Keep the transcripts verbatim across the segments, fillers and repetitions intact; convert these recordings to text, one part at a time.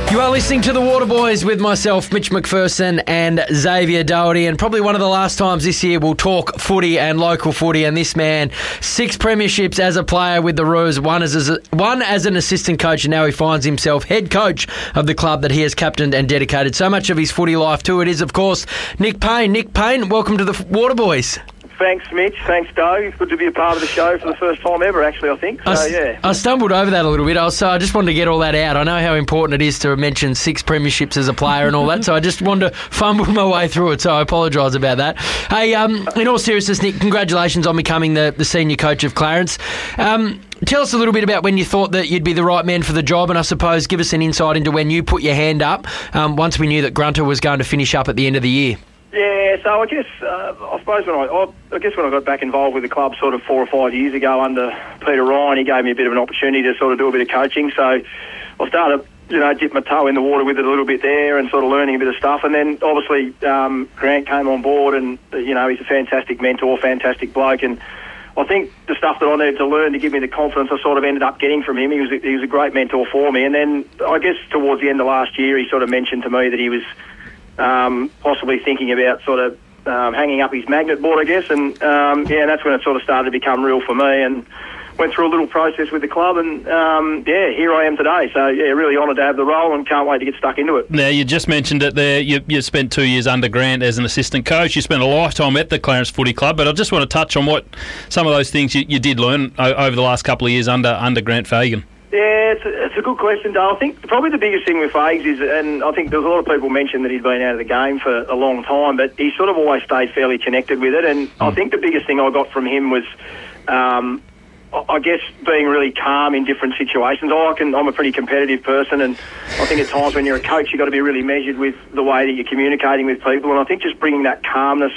You are listening to The Waterboys with myself, Mitch McPherson and Xavier Doherty, and probably one of the last times this year we'll talk footy and local footy. And this man, six premierships as a player with the Roos, one as a, one as an assistant coach, and now he finds himself head coach of the club that he has captained and dedicated so much of his footy life to. It is, of course, Nick Payne. Nick Payne, welcome to the Waterboys. Thanks, Mitch. Thanks, Doug. It's good to be a part of the show for the first time ever, actually, I think. So, I, yeah. I stumbled over that a little bit. I, was, so I just wanted to get all that out. I know how important it is to mention six premierships as a player and all that, so I just wanted to fumble my way through it, so I apologise about that. Hey, um, in all seriousness, Nick, congratulations on becoming the, the senior coach of Clarence. Um, tell us a little bit about when you thought that you'd be the right man for the job, and I suppose give us an insight into when you put your hand up um, once we knew that Grunter was going to finish up at the end of the year. Yeah, so I guess, uh, I suppose when I, I, I guess when I got back involved with the club sort of four or five years ago under Peter Ryan, he gave me a bit of an opportunity to sort of do a bit of coaching. So I started, you know, dip my toe in the water with it a little bit there and sort of learning a bit of stuff. And then obviously um, Grant came on board and, you know, he's a fantastic mentor, fantastic bloke. And I think the stuff that I needed to learn to give me the confidence I sort of ended up getting from him. He was a, he was a great mentor for me. And then I guess towards the end of last year, he sort of mentioned to me that he was Um, possibly thinking about sort of um, hanging up his magnet board, I guess, and um, yeah, that's when it sort of started to become real for me, and went through a little process with the club, and um, yeah, here I am today. So yeah, really honoured to have the role, and can't wait to get stuck into it. Now, you just mentioned it there. You, you spent two years under Grant as an assistant coach. You spent a lifetime at the Clarence Footy Club, but I just want to touch on what some of those things you, you did learn o- over the last couple of years under under Grant Fagan. Yeah, it's a, it's a good question, Dale. I think probably the biggest thing with Fags is, and I think there's a lot of people mention that he's been out of the game for a long time, but he sort of always stayed fairly connected with it. And mm. I think the biggest thing I got from him was, um, I guess, being really calm in different situations. I can, I'm a pretty competitive person, and I think at times when you're a coach, you've got to be really measured with the way that you're communicating with people. And I think just bringing that calmness,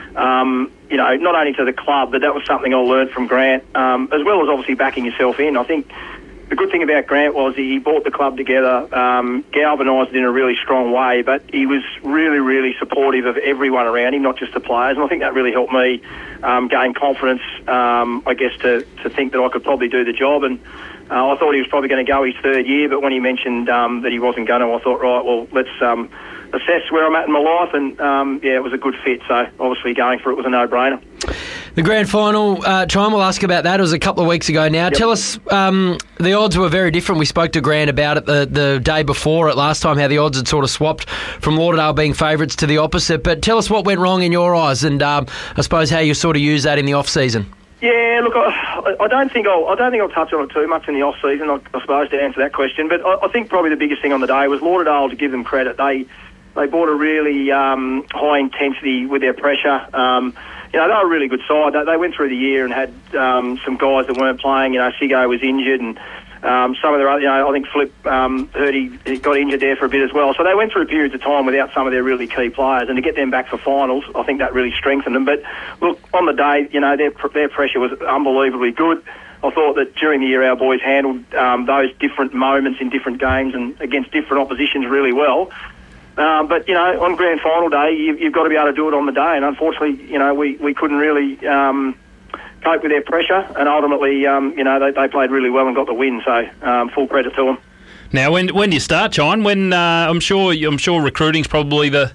um, you know, not only to the club, but that was something I learned from Grant, um, as well as obviously backing yourself in. I think the good thing about Grant was he brought the club together, um, galvanised it in a really strong way, but he was really, really supportive of everyone around him, not just the players, and I think that really helped me um, gain confidence, um, I guess, to, to think that I could probably do the job. And uh, I thought he was probably going to go his third year, but when he mentioned um, that he wasn't going to, I thought, right, well, let's um, assess where I'm at in my life, and um, yeah, it was a good fit, so obviously going for it was a no-brainer. The grand final, uh, Chime, we'll ask about that. It was a couple of weeks ago now. Yep. Tell us, um, the odds were very different. We spoke to Grant about it the, the day before it last time, how the odds had sort of swapped from Lauderdale being favourites to the opposite. But tell us what went wrong in your eyes, and um, I suppose how you sort of use that in the off-season. Yeah, look, I, I don't think I'll I don't think I'll touch on it too much in the off season, I, I suppose, to answer that question. But I, I think probably the biggest thing on the day was Lauderdale, to give them credit. They they brought a really um, high intensity with their pressure. Um, you know, they were a really good side. They, they went through the year and had um, some guys that weren't playing. You know, Sigo was injured, and um, some of their other, you know, I think Flip um, heard he, he got injured there for a bit as well. So they went through periods of time without some of their really key players, and to get them back for finals, I think that really strengthened them. But look, on the day, you know, their their pressure was unbelievably good. I thought that during the year our boys handled um, those different moments in different games and against different oppositions really well. Um, but, you know, on grand final day, you, you've got to be able to do it on the day. And unfortunately, you know, we, we couldn't really um, cope with their pressure. And ultimately, um, you know, they, they played really well and got the win. So um, full credit to them. Now, when when do you start, Chine? When uh, I'm sure I'm sure recruiting's probably the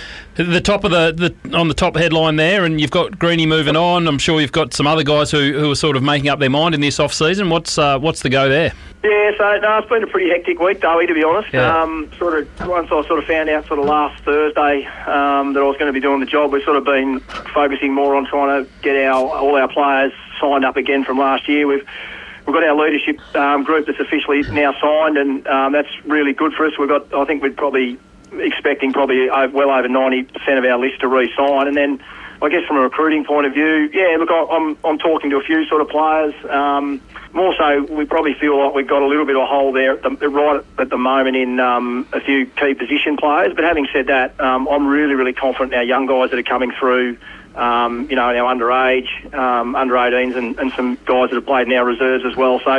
the top of the, the on the top headline there, and you've got Greenie moving on. I'm sure you've got some other guys who, who are sort of making up their mind in this off season. What's uh, what's the go there? Yeah, so no, it's been a pretty hectic week, Dowie, to be honest. Yeah. Um, sort of once I sort of found out sort of last Thursday um, that I was going to be doing the job, we've sort of been focusing more on trying to get our all our players signed up again from last year. We've we've got our leadership um, group that's officially now signed, and um, that's really good for us. We've got, I think, we'd probably expecting probably over, well over ninety percent of our list to re-sign, and then I guess from a recruiting point of view, yeah, look, I'm I'm talking to a few sort of players. Um, more so, we probably feel like we've got a little bit of a hole there at the, right at the moment in um, a few key position players. But having said that, um, I'm really, really confident in our young guys that are coming through. Um, you know, in our underage, um, under eighteens, and, and some guys that have played in our reserves as well. So,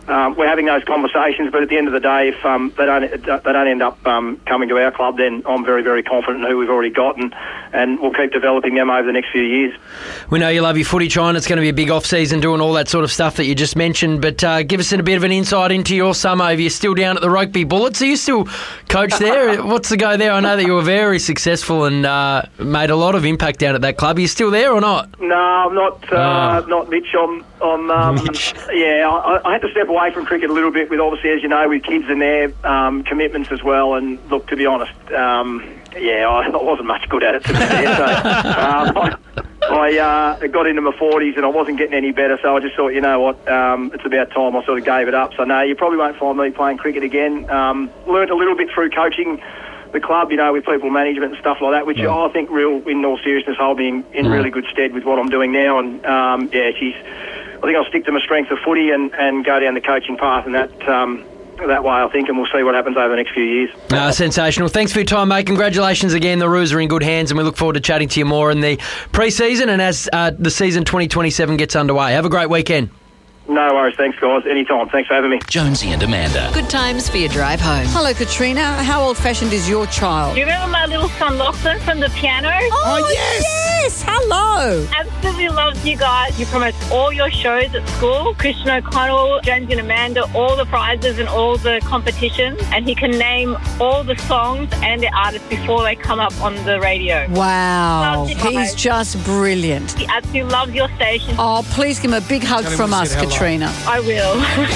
um, we're having those conversations. But at the end of the day, if um, they don't they don't end up um, coming to our club, then I'm very, very confident in who we've already got, and, and we'll keep developing them over the next few years. We know you love your footy, China. It's going to be a big off-season doing all that sort of stuff that you just mentioned, but uh, give us a bit of an insight into your summer. If you're still down at the Rugby Bullets, are you still coach there? What's the go there? I know that you were very successful and uh, made a lot of impact down at that club. Are you still there or not? No, I'm not, uh, oh. not Mitch. I'm, I'm um, Mitch. Yeah, I, I had to step away from cricket a little bit with, obviously, as you know, with kids and their um, commitments as well, and look, to be honest, um, yeah, I, I wasn't much good at it, to be fair. So, um, I, I uh, got into my forties and I wasn't getting any better, so I just thought, you know what, um, it's about time I sort of gave it up. So, no, you probably won't find me playing cricket again. Um, learned a little bit through coaching the club, you know, with people management and stuff like that, which yeah. I think, real, in all seriousness, hold me in, in yeah. really good stead with what I'm doing now. And, um, yeah, geez, I think I'll stick to my strength of footy and, and go down the coaching path, and that... Um, that way, I think, and we'll see what happens over the next few years. Uh, sensational. Thanks for your time, mate. Congratulations again. The Roos are in good hands, and we look forward to chatting to you more in the pre-season and as uh, the season twenty twenty-seven gets underway. Have a great weekend. No worries. Thanks, guys. Anytime. Thanks for having me. Jonesy and Amanda. Good times for your drive home. Hello, Katrina. How old-fashioned is your child? Do you remember my little son Lachlan from the piano? Oh, oh yes! Yes! Hello! Absolutely loves you guys. You promote all your shows at school. Christian O'Connell, Jonesy and Amanda, all the prizes and all the competitions. And he can name all the songs and the artists before they come up on the radio. Wow. He's just brilliant. He absolutely loves your station. Oh, please give him a big hug from us, Katrina. I will.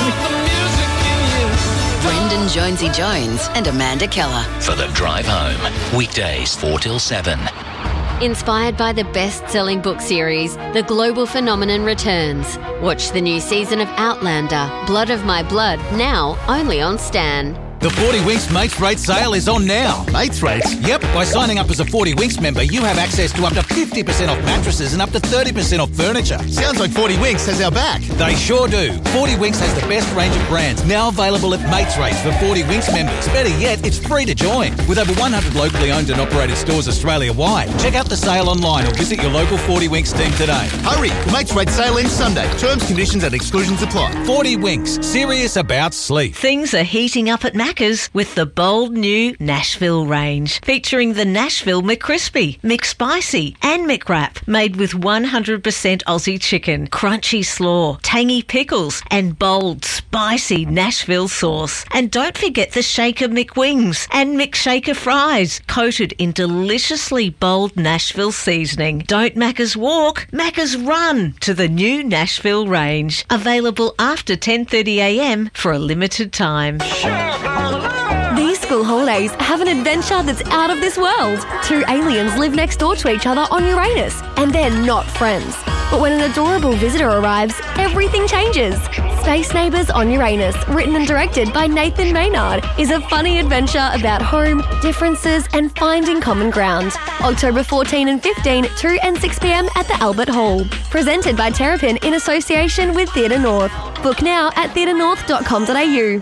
Brendan Jonesy Jones and Amanda Keller. For the drive home. Weekdays four till seven. Inspired by the best-selling book series, The Global Phenomenon returns. Watch the new season of Outlander, Blood of My Blood, now only on Stan. The forty Winks Mates Rate sale is on now. Mates Rates? Yep, by signing up as a forty Winks member, you have access to up to fifty percent off mattresses and up to thirty percent off furniture. Sounds like forty Winks has our back. They sure do. forty Winks has the best range of brands, now available at Mates Rates for forty Winks members. Better yet, it's free to join. With over one hundred locally owned and operated stores Australia-wide. Check out the sale online or visit your local forty Winks team today. Hurry! The Mates Rate sale ends Sunday. Terms, conditions and exclusions apply. forty Winks. Serious about sleep. Things are heating up at Macca's with the bold new Nashville range, featuring the Nashville McCrispy, McSpicy and McWrap, made with one hundred percent Aussie chicken, crunchy slaw, tangy pickles and bold, spicy Nashville sauce. And don't forget the Shaker McWings and McShaker fries, coated in deliciously bold Nashville seasoning. Don't Macca's walk, Macca's run to the new Nashville range. Available after ten thirty a m for a limited time. These school holidays have an adventure that's out of this world. Two aliens live next door to each other on Uranus, and they're not friends. But when an adorable visitor arrives, everything changes. Space Neighbours on Uranus, written and directed by Nathan Maynard, is a funny adventure about home, differences and finding common ground. October fourteenth and fifteenth, two and six p m at the Albert Hall. Presented by Terrapin in association with Theatre North. Book now at theatre north dot com dot a u.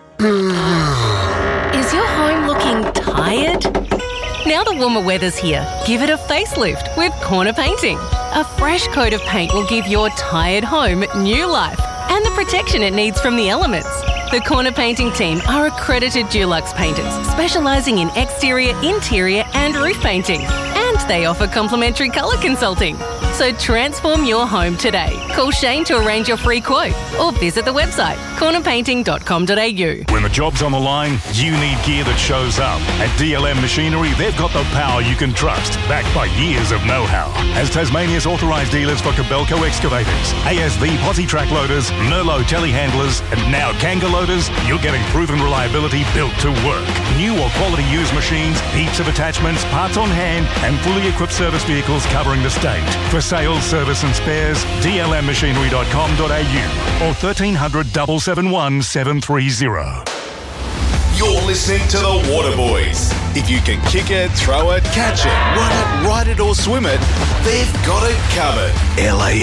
Is your home looking tired? Now the warmer weather's here, give it a facelift with Corner Painting. A fresh coat of paint will give your tired home new life and the protection it needs from the elements. The Corner Painting team are accredited Dulux painters, specialising in exterior, interior and roof painting. And they offer complimentary colour consulting. So transform your home today. Call Shane to arrange your free quote or visit the website corner painting dot com dot a u. When the job's on the line, you need gear that shows up. At D L M Machinery, they've got the power you can trust, backed by years of know-how. As Tasmania's authorised dealers for Kobelco excavators, A S V posi track loaders, Merlot telehandlers, and now Kanga loaders, you're getting proven reliability built to work. New or quality used machines, heaps of attachments, parts on hand, and fully equipped service vehicles covering the state. For sales, service and spares, d l m machinery dot com dot a u or thirteen hundred, seven seven one, seven three zero. You're listening to the Waterboys. If you can kick it, throw it, catch it, run it, ride it or swim it, they've got it covered. L A